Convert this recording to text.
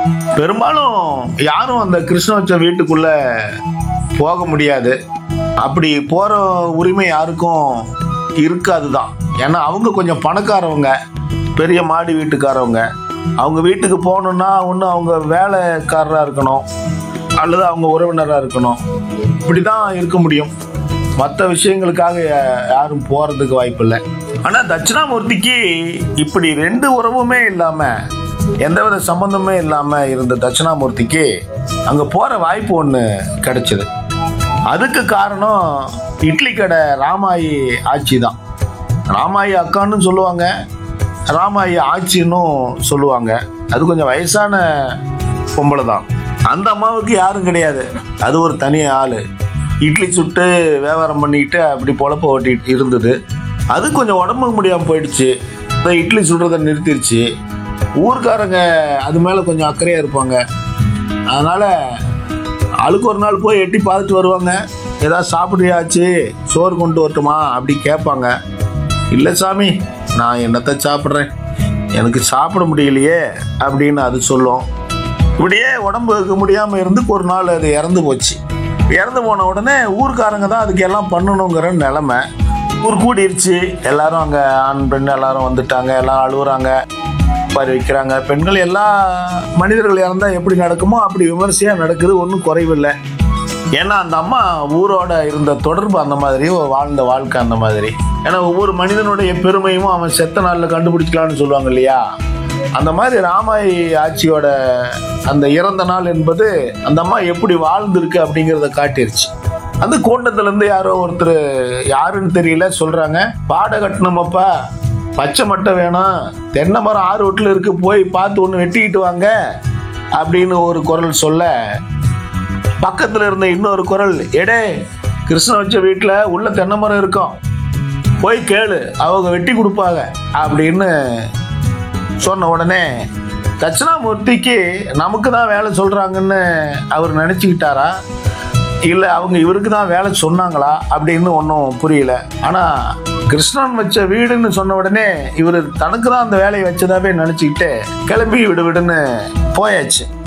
பெரும்பாலும் யாரும் அந்த கிருஷ்ண வச்ச வீட்டுக்குள்ள போக முடியாது. அப்படி போற உரிமை யாருக்கும் இருக்காதுதான். ஏன்னா அவங்க கொஞ்சம் பணக்காரவங்க, பெரிய மாடி வீட்டுக்காரவங்க. அவங்க வீட்டுக்கு போகணுன்னா ஒன்று அவங்க வேலைக்காரராக இருக்கணும் அல்லது அவங்க உறவினராக இருக்கணும். இப்படிதான் இருக்க முடியும். மற்ற விஷயங்களுக்காக யாரும் போறதுக்கு வாய்ப்பு இல்லை. ஆனால் தட்சிணாமூர்த்திக்கு இப்படி ரெண்டு உறவுமே இல்லாமல், எந்தவித சம்பந்தமே இல்லாமல் இருந்த தட்சிணாமூர்த்திக்கு அங்கே போகிற வாய்ப்பு ஒன்று கிடைச்சிது. அதுக்கு காரணம் இட்லி கடை ராமாயி ஆச்சி தான். ராமாயி அக்கான்னு சொல்லுவாங்க, ராமாயி ஆச்சின்னும் சொல்லுவாங்க. அது கொஞ்சம் வயசான பொம்பளை தான். அந்த அம்மாவுக்கு யாரும் கிடையாது, அது ஒரு தனி ஆள். இட்லி சுட்டு வியாபாரம் பண்ணிக்கிட்டு அப்படி பொழப்ப ஓட்டிட்டு இருந்தது. அது கொஞ்சம் உடம்புக்கு முடியாமல் போயிடுச்சு. இட்லி சுடுறதை நிறுத்திடுச்சு. ஊருக்காரங்க அது மேலே கொஞ்சம் அக்கறையாக இருப்பாங்க. அதனால் ஆளுக்கு ஒரு நாள் போய் எட்டி பார்த்துட்டு வருவாங்க. ஏதாவது சாப்பிட்றியாச்சு, சோறு கொண்டு வரட்டுமா அப்படி கேட்பாங்க. இல்லை சாமி, நான் என்னத்தை சாப்பிட்றேன், எனக்கு சாப்பிட முடியலையே அப்படின்னு அது சொல்லும். இப்படியே உடம்புக்கு முடியாமல் இருந்து ஒரு நாள் அது இறந்து போச்சு. இறந்து போன உடனே ஊருக்காரங்க தான் அதுக்கு எல்லாம் பண்ணணுங்கிற நிலைமை. ஊர் கூடிருச்சு. எல்லாரும் அங்கே ஆண் பெண் எல்லாரும் வந்துட்டாங்க. எல்லாம் அழுகுறாங்க, பாரி வைக்கிறாங்க. பெண்கள் எல்லா மனிதர்கள் இறந்தால் எப்படி நடக்குமோ அப்படி விமர்சையாக நடக்குது. ஒன்றும் குறைவில்லை. ஏன்னா அந்த அம்மா ஊரோட இருந்த தொடர்பு அந்த மாதிரி, வாழ்ந்த வாழ்க்கை அந்த மாதிரி. ஏன்னா ஒவ்வொரு மனிதனுடைய பெருமையும் அவன் செத்த நாளில் கண்டுபிடிக்கலான்னு சொல்லுவாங்க இல்லையா? அந்த மாதிரி ராமாயி ஆட்சியோட அந்த இறந்த நாள் என்பது அந்த அம்மா எப்படி வாழ்ந்திருக்கு அப்படிங்கிறத காட்டிருச்சு. அந்த கூண்டத்துலேருந்து யாரோ ஒருத்தர், யாருன்னு தெரியல, சொல்கிறாங்க, பாட கட்டணுமப்பா, பச்சை மட்டை வேணும், தென்னை மரம் 6 வீட்டில் இருக்கு, போய் பார்த்து ஒன்று வெட்டிக்கிட்டு வாங்க அப்படின்னு ஒரு குரல் சொல்ல, பக்கத்தில் இருந்த இன்னொரு குரல், எடே கிருஷ்ண வச்ச வீட்டில் உள்ள தென்னை மரம் இருக்கும், போய் கேளு, அவங்க வெட்டி கொடுப்பாங்க அப்படின்னு சொன்ன உடனே தட்சிணாமூர்த்திக்கு நமக்கு தான் வேலை சொல்கிறாங்கன்னு அவர் நினச்சிக்கிட்டாரா, இல்லை அவங்க இவருக்கு தான் வேலை சொன்னாங்களா அப்படின்னு ஒன்றும் புரியல. ஆனால் கிருஷ்ணன் வச்ச வீடுன்னு சொன்ன உடனே இவர் தனக்கு தான் அந்த வேலையை வச்சதாவே நினச்சிக்கிட்டு கிளம்பி விடுன்னு போயாச்சு.